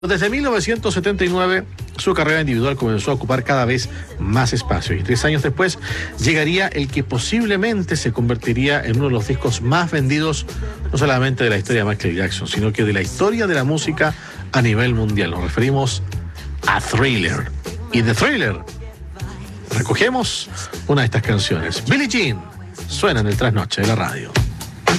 Desde 1979, su carrera individual comenzó a ocupar cada vez más espacio y 3 años después llegaría el que posiblemente se convertiría en uno de los discos más vendidos, no solamente de la historia de Michael Jackson, sino que de la historia de la música a nivel mundial. Nos referimos a Thriller. Y de Thriller recogemos una de estas canciones. Billie Jean suena en el trasnoche de la radio.